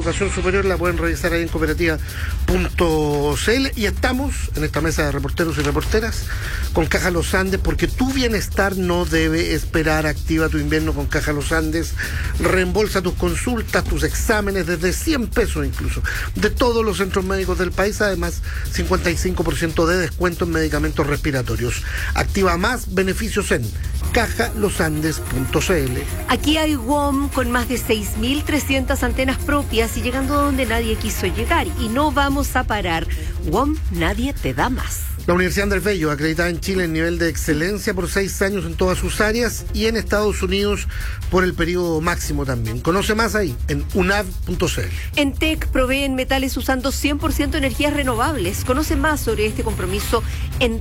educación superior la pueden revisar ahí en cooperativa.cl. Y estamos en esta mesa de reporteros y reporteras con Caja Los Andes, porque tu bienestar no debe esperar. Activa tu invierno con Caja Los Andes. Reembolsa tus consultas, tus exámenes desde 100 pesos incluso, de todos los centros médicos del país. Además, 55% de descuento en medicamentos respiratorios. Activa más beneficios en cajalosandes.cl. Aquí hay WOM con más de 6.300 antenas propias y llegando a donde nadie quiso llegar. Y no vamos a parar. WOM, nadie te da más. La Universidad Andrés Bello, acreditada en Chile en nivel de excelencia por 6 años en todas sus áreas y en Estados Unidos por el periodo máximo también. Conoce más ahí en unav.cl. ENTEC proveen metales usando 100% energías renovables. Conoce más sobre este compromiso en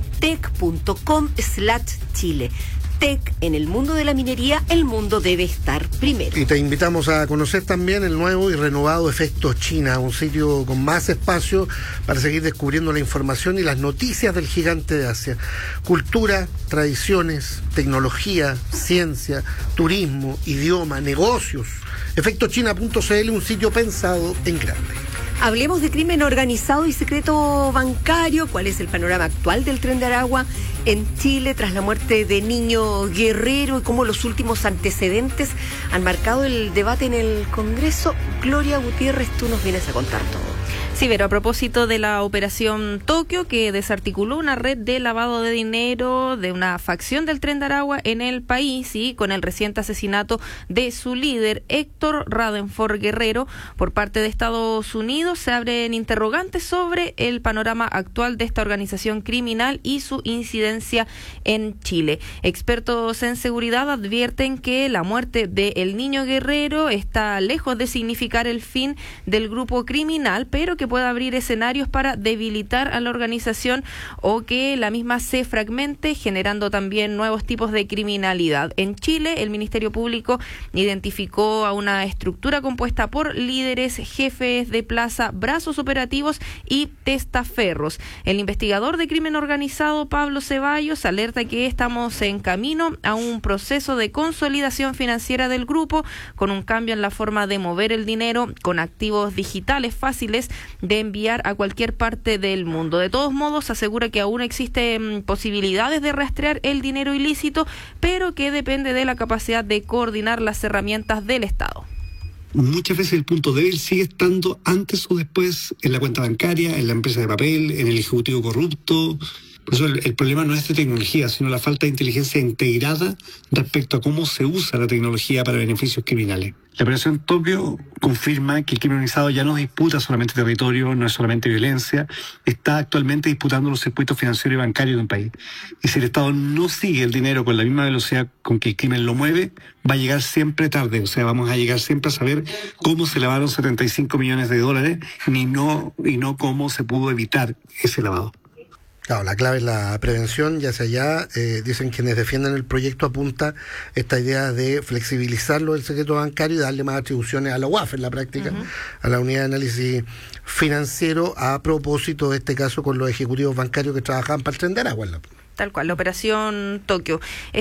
tec.com/Chile. TEC, en el mundo de la minería, el mundo debe estar primero. Y te invitamos a conocer también el nuevo y renovado Efecto China, un sitio con más espacio para seguir descubriendo la información y las noticias del gigante de Asia. Cultura, tradiciones, tecnología, ciencia, turismo, idioma, negocios. Efectochina.cl, un sitio pensado en grande. Hablemos de crimen organizado y secreto bancario. ¿Cuál es el panorama actual del Tren de Aragua en Chile tras la muerte de Niño Guerrero y cómo los últimos antecedentes han marcado el debate en el Congreso? Gloria Gutiérrez, tú nos vienes a contar todo. Sí, pero a propósito de la operación Tokio, que desarticuló una red de lavado de dinero de una facción del Tren de Aragua en el país, y con el reciente asesinato de su líder, Héctor Radenford Guerrero, por parte de Estados Unidos, se abren interrogantes sobre el panorama actual de esta organización criminal y su incidencia en Chile. Expertos en seguridad advierten que la muerte de El Niño Guerrero está lejos de significar el fin del grupo criminal, pero que puede abrir escenarios para debilitar a la organización o que la misma se fragmente, generando también nuevos tipos de criminalidad. En Chile, el Ministerio Público identificó a una estructura compuesta por líderes, jefes de plaza, brazos operativos y testaferros. El investigador de crimen organizado, Pablo Ceballos, alerta que estamos en camino a un proceso de consolidación financiera del grupo, con un cambio en la forma de mover el dinero, con activos digitales fáciles de enviar a cualquier parte del mundo. De todos modos, asegura que aún existen posibilidades de rastrear el dinero ilícito, pero que depende de la capacidad de coordinar las herramientas del Estado. Muchas veces el punto débil sigue estando antes o después en la cuenta bancaria, en la empresa de papel, en el ejecutivo corrupto. Por eso el problema no es de tecnología, sino la falta de inteligencia integrada respecto a cómo se usa la tecnología para beneficios criminales. La operación Tokio confirma que el crimen organizado ya no disputa solamente territorio, no es solamente violencia, está actualmente disputando los circuitos financieros y bancarios de un país. Y si el Estado no sigue el dinero con la misma velocidad con que el crimen lo mueve, va a llegar siempre tarde. O sea, vamos a llegar siempre a saber cómo se lavaron 75 millones de dólares y no cómo se pudo evitar ese lavado. Claro, la clave es la prevención, y hacia allá dicen quienes defienden el proyecto apunta esta idea de flexibilizarlo del secreto bancario y darle más atribuciones a la UAF en la práctica, a la Unidad de Análisis Financiero, a propósito de este caso con los ejecutivos bancarios que trabajaban para el Tren de Aragua. Tal cual, la operación Tokio.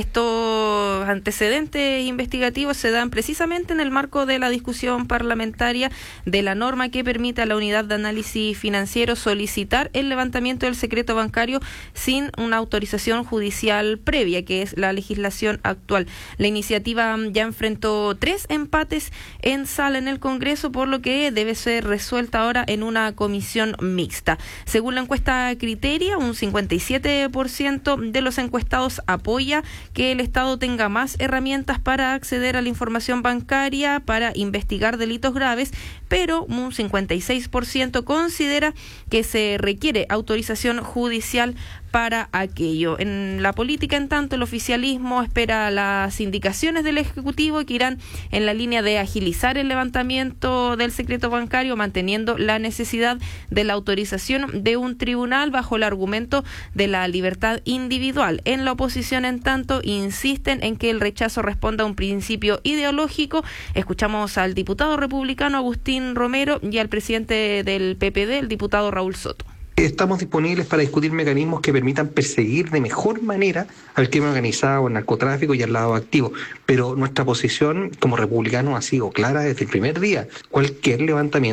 Estos antecedentes investigativos se dan precisamente en el marco de la discusión parlamentaria de la norma que permite a la Unidad de Análisis Financiero solicitar el levantamiento del secreto bancario sin una autorización judicial previa, que es la legislación actual. La iniciativa ya enfrentó 3 empates en sala en el Congreso, por lo que debe ser resuelta ahora en una comisión mixta. Según la encuesta Criteria, un 57% de los encuestados apoya que el Estado tenga más herramientas para acceder a la información bancaria para investigar delitos graves, pero un 56% considera que se requiere autorización judicial para aquello. En la política, en tanto, el oficialismo espera las indicaciones del Ejecutivo, que irán en la línea de agilizar el levantamiento del secreto bancario, manteniendo la necesidad de la autorización de un tribunal bajo el argumento de la libertad individual. En la oposición, en tanto, insisten en que el rechazo responda a un principio ideológico. Escuchamos al diputado republicano Agustín Romero y al presidente del PPD, el diputado Raúl Soto. Estamos disponibles para discutir mecanismos que permitan perseguir de mejor manera al crimen organizado, al narcotráfico y al lavado activo. Pero nuestra posición como republicanos ha sido clara desde el primer día. Cualquier levantamiento